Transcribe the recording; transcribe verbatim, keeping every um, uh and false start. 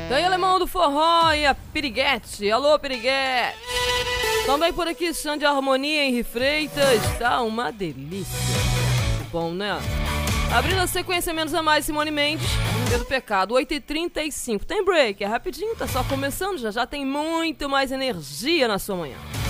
Tem Alemão do Forró e a Piriguete. Alô, Piriguete. Também por aqui, Xande Harmonia, Henri Freitas. Tá uma delícia. Bom, né? Abrindo a sequência Menos a Mais, Simone Mendes, Pelo Pecado, oito e trinta e cinco. Tem break, é rapidinho, tá só começando, já já tem muito mais energia na sua manhã.